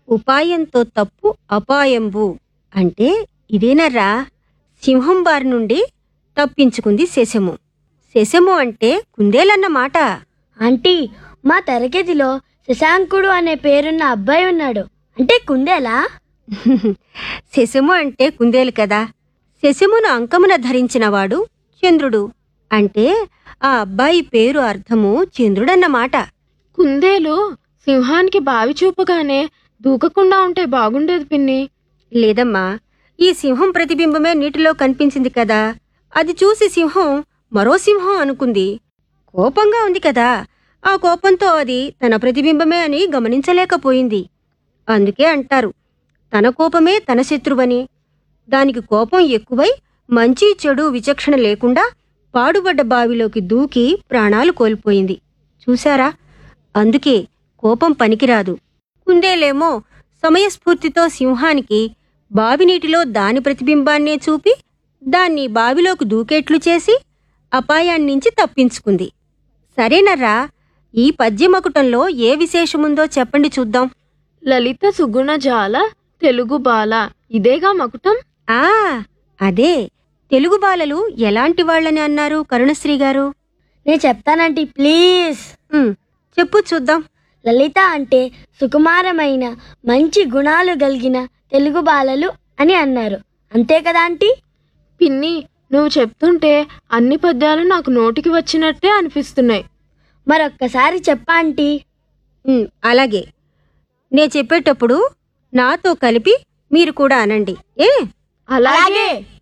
ఉపాయంతో తప్పు అపాయంబు అంటే ఇదేనర్రా. సింహం బారి నుండి తప్పించుకుంది శశము. శశము అంటే కుందేలన్నమాట. ఆంటీ, మా తరగతిలో శశాంకుడు అనే పేరున్న అబ్బాయి ఉన్నాడు. అంటే కుందేలా? శశము అంటే కుందేలు కదా. శశమును అంకమున ధరించినవాడు చంద్రుడు. అంటే ఆ అబ్బాయి పేరు అర్థము చంద్రుడన్నమాట. కుందేలు సింహానికి బావి చూపగానే దూకకుండా ఉంటే బాగుండేది పిన్ని. లేదమ్మా, ఈ సింహం ప్రతిబింబమే నీటిలో కనిపించింది కదా. అది చూసి సింహం మరో సింహం అనుకుంది. కోపంగా ఉంది కదా, ఆ కోపంతో అది తన ప్రతిబింబమే అని గమనించలేకపోయింది. అందుకే అంటారు, తన కోపమే తన శత్రువని. దానికి కోపం ఎక్కువై మంచి చెడు విచక్షణ లేకుండా పాడుబడ్డ బావిలోకి దూకి ప్రాణాలు కోల్పోయింది. చూశారా? అందుకే కోపం పనికిరాదు. కుందేలేమో సమయస్ఫూర్తితో సింహానికి బావినీటిలో దాని ప్రతిబింబాన్నే చూపి దాన్ని బావిలోకి దూకేట్లు చేసి అపాయాన్నించి తప్పించుకుంది. సరేనర్రా, ఈ పద్యమకుటంలో ఏ విశేషముందో చెప్పండి చూద్దాం. లలిత సుగుణ జాల తెలుగు బాల, ఇదేగా మకుటం? ఆ అదే. తెలుగు బాలలు ఎలాంటి వాళ్ళని అన్నారు కరుణశ్రీ గారు? నేను చెప్తానంటీ, ప్లీజ్. చెప్పు చూద్దాం. లలిత అంటే సుకుమారమైన మంచి గుణాలు కలిగిన తెలుగు బాలలు అని అన్నారు. అంతే కదా ఆంటీ? పిన్ని, నువ్వు చెప్తుంటే అన్ని పద్యాలు నాకు నోటికి వచ్చినట్టే అనిపిస్తున్నాయి. మరొక్కసారి చెప్పా ఆంటీ. అలాగే. నే చెప్పేటప్పుడు నాతో కలిపి మీరు కూడా అనండి. అలాగే.